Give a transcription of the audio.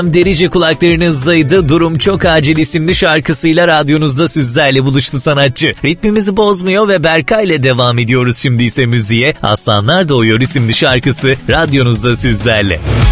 Derice kulaklarınızdaydı. Durum Çok Acil isimli şarkısıyla radyonuzda sizlerle buluştu sanatçı. Ritmimizi bozmuyor ve Berkay ile devam ediyoruz şimdi ise müziğe. Aslanlar Doğuyor isimli şarkısı radyonuzda sizlerle.